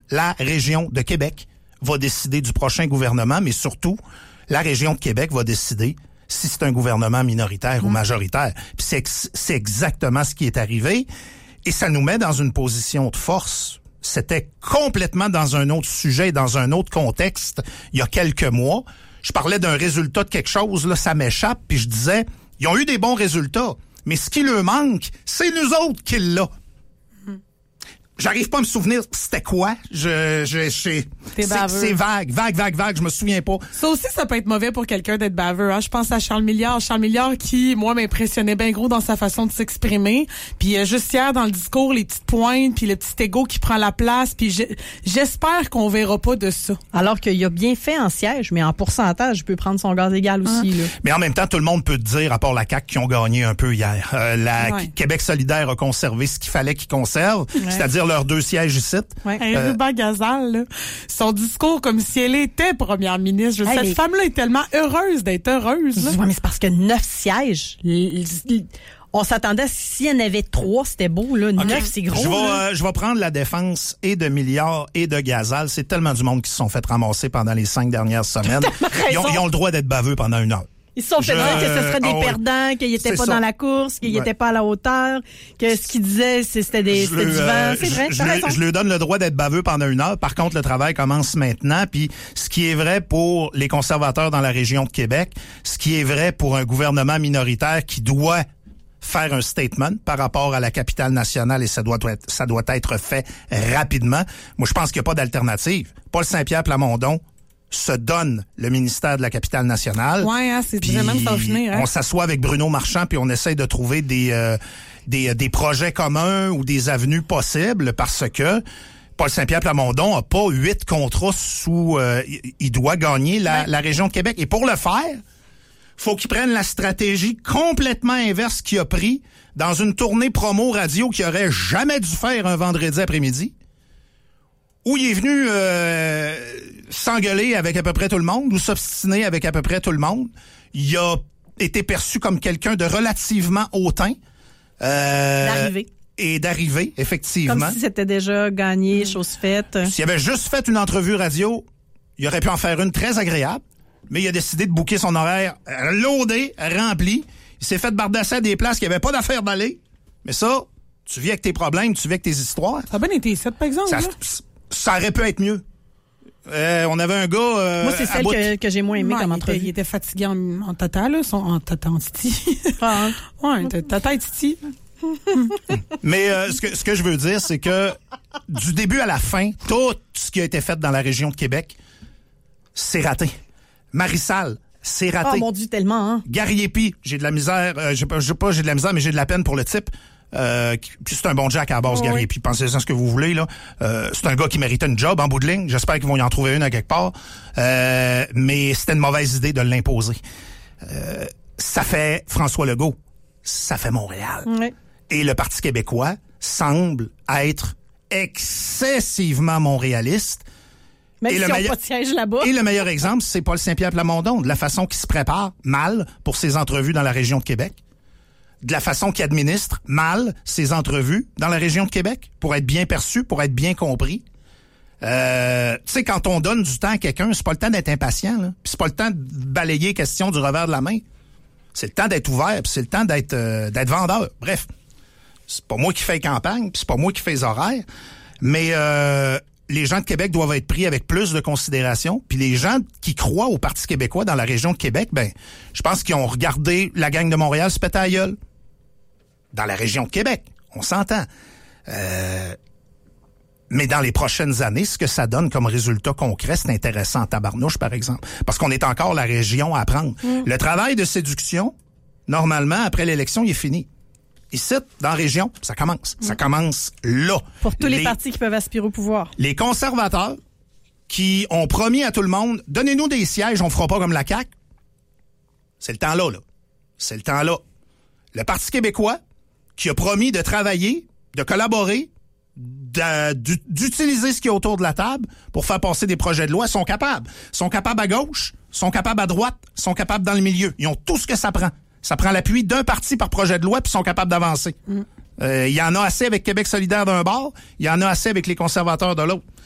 la région de Québec va décider du prochain gouvernement, mais surtout, la région de Québec va décider si c'est un gouvernement minoritaire ou majoritaire. Puis c'est exactement ce qui est arrivé. Et ça nous met dans une position de force. C'était complètement dans un autre sujet, dans un autre contexte, il y a quelques mois. Je parlais d'un résultat de quelque chose, là, ça m'échappe, puis je disais, ils ont eu des bons résultats, mais ce qui leur manque, c'est nous autres qui l'ont. J'arrive pas à me souvenir c'était quoi. C'est vague, je me souviens pas. Ça aussi, ça peut être mauvais pour quelqu'un d'être baveux. Hein? Je pense à Charles Milliard. Charles Milliard qui, moi, m'impressionnait bien gros dans sa façon de s'exprimer. Puis juste hier, dans le discours, les petites pointes, puis le petit ego qui prend la place. Puis j'espère qu'on verra pas de ça. Alors qu'il a bien fait en siège, mais en pourcentage, il peut prendre son gaz égal aussi. Là. Mais en même temps, tout le monde peut te dire, à part la CAQ, qui ont gagné un peu hier. Québec solidaire a conservé ce qu'il fallait qu'il conserve, c'est-à-dire leurs 2 sièges ici. Ruba Gazal, là, son discours comme si elle était première ministre. Cette femme-là est tellement heureuse d'être heureuse. Là. Ouais, mais c'est parce que 9 sièges. On s'attendait, s'il y en avait 3, c'était beau. Là. 9, c'est gros. Je vais prendre la défense et de Milliard et de Gazal. C'est tellement du monde qui se sont fait ramasser pendant les 5 dernières semaines. Ils ont le droit d'être baveux pendant 1 heure. Ils se sont fait dire que ce serait des perdants, qu'ils n'étaient pas dans la course, qu'ils n'étaient pas à la hauteur, que ce qu'ils disaient, c'était du vent. C'est vrai, je lui donne le droit d'être baveux pendant 1 heure. Par contre, le travail commence maintenant. Puis, ce qui est vrai pour les conservateurs dans la région de Québec, ce qui est vrai pour un gouvernement minoritaire qui doit faire un statement par rapport à la capitale nationale et ça doit être fait rapidement. Moi, je pense qu'il n'y a pas d'alternative. Paul Saint-Pierre Plamondon se donne le ministère de la capitale nationale. Ouais, hein, c'est déjà même ça va finir. Hein? On s'assoit avec Bruno Marchand puis on essaye de trouver des projets communs ou des avenues possibles parce que Paul Saint-Pierre Plamondon a pas 8 contrats il doit gagner la région de Québec. Et pour le faire, faut qu'il prenne la stratégie complètement inverse qu'il a pris dans une tournée promo radio qu'il aurait jamais dû faire un vendredi après-midi, où il est venu s'engueuler avec à peu près tout le monde, ou s'obstiner avec à peu près tout le monde. Il a été perçu comme quelqu'un de relativement hautain. D'arriver, effectivement. Comme si c'était déjà gagné, chose faite. S'il avait juste fait une entrevue radio, il aurait pu en faire une très agréable, mais il a décidé de booker son horaire loadé, rempli. Il s'est fait bardasser à des places qu'il n'y avait pas d'affaire d'aller. Mais ça, tu vis avec tes problèmes, tu vis avec tes histoires. Ça a bien été ça, par exemple. Ça aurait pu être mieux. On avait un gars... Moi, c'est celle que j'ai moins aimé comme entrevue. Il était fatigué en tata, là. En titi. Tata et titi. Mais ce que je veux dire, c'est que du début à la fin, tout ce qui a été fait dans la région de Québec, c'est raté. Marissal, c'est raté. Oh mon Dieu, tellement, hein? Gariepi, j'ai de la misère, mais j'ai de la peine pour le type. C'est un bon Jack à la base, Gariepi. Pensez-en ce que vous voulez, là. C'est un gars qui méritait une job en bout de ligne. J'espère qu'ils vont y en trouver une à quelque part. Mais c'était une mauvaise idée de l'imposer. Ça fait François Legault. Ça fait Montréal. Oui. Et le Parti québécois semble être excessivement montréaliste. Même si on n'a pas de siège là-bas. Et le meilleur exemple, c'est Paul Saint-Pierre Plamondon, de la façon qu'il se prépare mal pour ses entrevues dans la région de Québec, de la façon qu'il administre mal ses entrevues dans la région de Québec, pour être bien perçu, pour être bien compris. Tu sais, quand on donne du temps à quelqu'un, c'est pas le temps d'être impatient, là. Puis c'est pas le temps de balayer question du revers de la main. C'est le temps d'être ouvert, puis c'est le temps d'être vendeur. Bref, c'est pas moi qui fais campagne, puis c'est pas moi qui fais les horaires, mais les gens de Québec doivent être pris avec plus de considération. Puis les gens qui croient au Parti québécois dans la région de Québec, ben, je pense qu'ils ont regardé la gang de Montréal se péter à la gueule. Dans la région de Québec, on s'entend. Mais dans les prochaines années, ce que ça donne comme résultat concret, c'est intéressant en tabarnouche, par exemple. Parce qu'on est encore la région à prendre. Le travail de séduction, normalement, après l'élection, il est fini. Ici, dans la région, ça commence. Ça commence là. Pour tous les partis qui peuvent aspirer au pouvoir. Les conservateurs qui ont promis à tout le monde, donnez-nous des sièges, on fera pas comme la CAQ. C'est le temps-là, là. C'est le temps-là. Le Parti québécois, qui a promis de travailler, de collaborer, d'utiliser ce qui est autour de la table pour faire passer des projets de loi, sont capables. Sont capables à gauche, sont capables à droite, sont capables dans le milieu. Ils ont tout ce que ça prend. Ça prend l'appui d'un parti par projet de loi, puis ils sont capables d'avancer. Il y en a assez avec Québec solidaire d'un bord, il y en a assez avec les conservateurs de l'autre.